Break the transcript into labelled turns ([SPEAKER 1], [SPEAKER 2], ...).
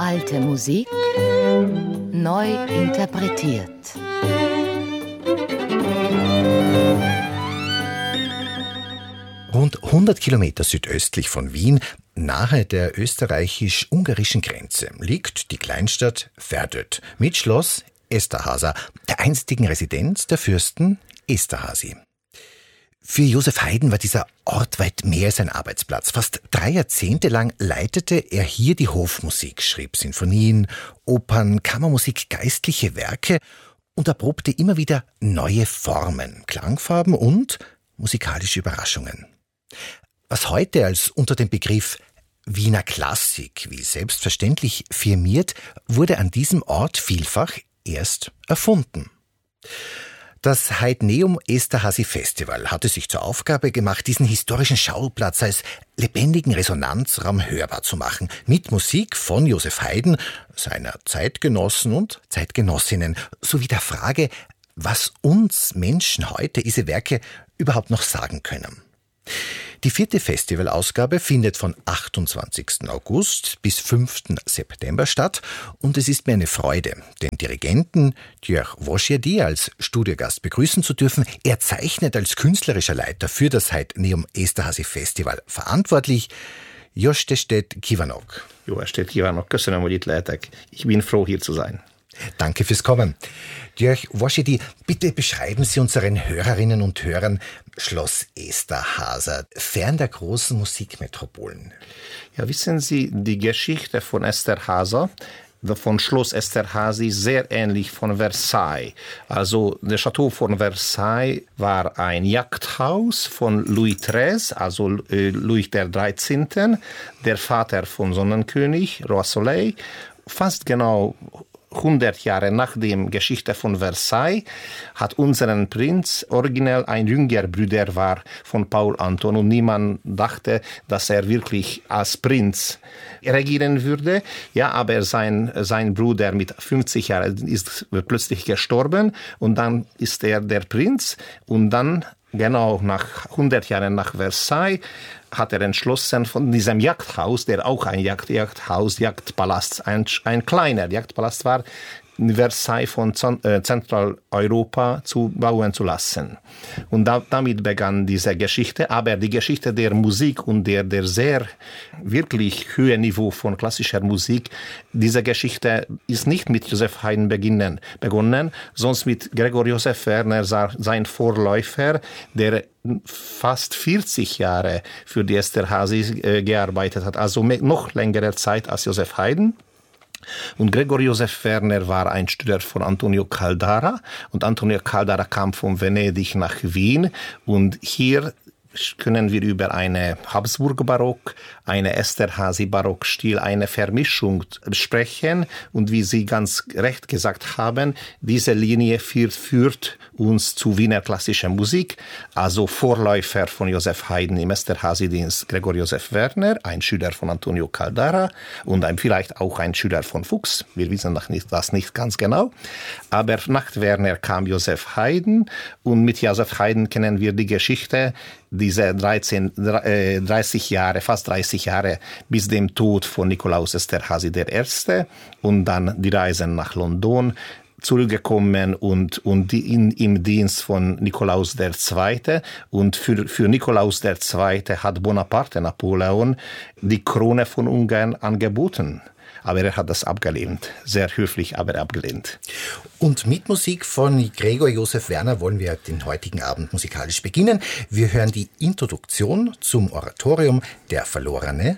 [SPEAKER 1] Alte Musik neu interpretiert.
[SPEAKER 2] Rund 100 Kilometer südöstlich von Wien, nahe der österreichisch-ungarischen Grenze, liegt die Kleinstadt Ferdöt mit Schloss Esterházy, der einstigen Residenz der Fürsten Esterházy. Für Josef Haydn war dieser Ort weit mehr als ein Arbeitsplatz. Fast 3 Jahrzehnte lang leitete er hier die Hofmusik, schrieb Sinfonien, Opern, Kammermusik, geistliche Werke und erprobte immer wieder neue Formen, Klangfarben und musikalische Überraschungen. Was heute als unter dem Begriff Wiener Klassik wie selbstverständlich firmiert, wurde an diesem Ort vielfach erst erfunden. Das Haydneum Esterházy Festival hatte sich zur Aufgabe gemacht, diesen historischen Schauplatz als lebendigen Resonanzraum hörbar zu machen, mit Musik von Josef Haydn, seiner Zeitgenossen und Zeitgenossinnen, sowie der Frage, was uns Menschen heute diese Werke überhaupt noch sagen können. Die 4. Festivalausgabe findet von 28. August bis 5. September statt und es ist mir eine Freude, den Dirigenten György Vosjedi als Studiogast begrüßen zu dürfen. Er zeichnet als künstlerischer Leiter für das Haydneum Esterházy Festival verantwortlich. Jó estét kívánok!
[SPEAKER 3] Jó estét kívánok! Köszönöm, hogy itt lehetek. Ich bin froh, hier zu sein.
[SPEAKER 2] Danke fürs Kommen. György Vosjedi, bitte beschreiben Sie unseren Hörerinnen und Hörern Schloss Esterházy, fern der großen Musikmetropolen.
[SPEAKER 3] Ja, wissen Sie, die Geschichte von Esterházy, von Schloss Esterházy, sehr ähnlich von Versailles. Also, das Chateau von Versailles war ein Jagdhaus von Louis XIII, also Louis XIII., der Vater von Sonnenkönig, Roi Soleil. Fast genau 100 Jahre nach der Geschichte von Versailles hat unseren Prinz originell ein jüngerer Bruder war von Paul Anton und niemand dachte, dass er wirklich als Prinz regieren würde. Ja, aber sein Bruder mit 50 Jahren ist plötzlich gestorben und dann ist er der Prinz und dann genau nach 100 Jahren nach Versailles hat er entschlossen, von diesem Jagdhaus, der auch ein Jagdpalast, ein kleiner Jagdpalast war, in Versailles von Zentraleuropa zu bauen zu lassen. Und damit begann diese Geschichte, aber die Geschichte der Musik und der sehr wirklich hohen Niveau von klassischer Musik, diese Geschichte ist nicht mit Josef Haydn begonnen, sondern mit Gregor Josef Werner, sein Vorläufer, der fast 40 Jahre für die Esterházy gearbeitet hat, also noch längere Zeit als Josef Haydn. Und Gregor Josef Werner war ein Student von Antonio Caldara und Antonio Caldara kam von Venedig nach Wien und hier können wir über eine Habsburg-Barock, eine Esterházy-Barock-Stil, eine Vermischung sprechen. Und wie Sie ganz recht gesagt haben, diese Linie führt uns zu Wiener klassischer Musik. Also Vorläufer von Josef Haydn im Esterházy-Dienst Gregor Josef Werner, ein Schüler von Antonio Caldara und vielleicht auch ein Schüler von Fuchs. Wir wissen das nicht ganz genau. Aber nach Werner kam Josef Haydn und mit Josef Haydn kennen wir die Geschichte, diese 30 Jahre, fast 30 Jahre bis dem Tod von Nikolaus Esterházy I. und dann die Reisen nach London zurückgekommen und im Dienst von Nikolaus II. Und für Nikolaus II. Hat Bonaparte, Napoleon, die Krone von Ungarn angeboten. Aber er hat das abgelehnt. Sehr höflich, aber abgelehnt.
[SPEAKER 2] Und mit Musik von Gregor Josef Werner wollen wir den heutigen Abend musikalisch beginnen. Wir hören die Introduktion zum Oratorium Der verlorene